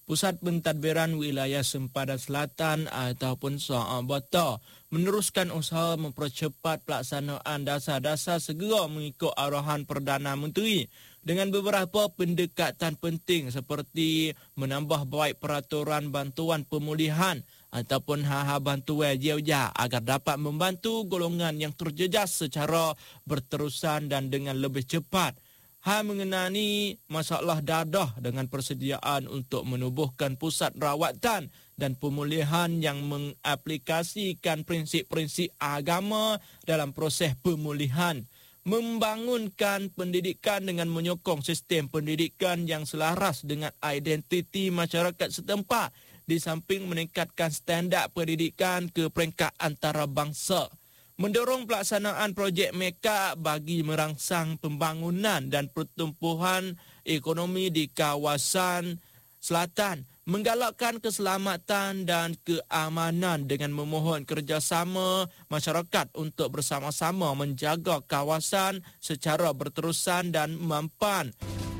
Pusat Pentadbiran Wilayah Sempadan Selatan ataupun Saabata meneruskan usaha mempercepat pelaksanaan dasar-dasar segera mengikut arahan Perdana Menteri dengan beberapa pendekatan penting seperti menambah baik peraturan bantuan pemulihan ataupun hal-hal bantuan jiawja agar dapat membantu golongan yang terjejas secara berterusan dan dengan lebih cepat. Hal mengenai masalah dadah dengan persediaan untuk menubuhkan pusat rawatan dan pemulihan yang mengaplikasikan prinsip-prinsip agama dalam proses pemulihan. Membangunkan pendidikan dengan menyokong sistem pendidikan yang selaras dengan identiti masyarakat setempat di samping meningkatkan standard pendidikan ke peringkat antarabangsa. Mendorong pelaksanaan projek MEKA bagi merangsang pembangunan dan pertumbuhan ekonomi di kawasan selatan. Menggalakkan keselamatan dan keamanan dengan memohon kerjasama masyarakat untuk bersama-sama menjaga kawasan secara berterusan dan mampan.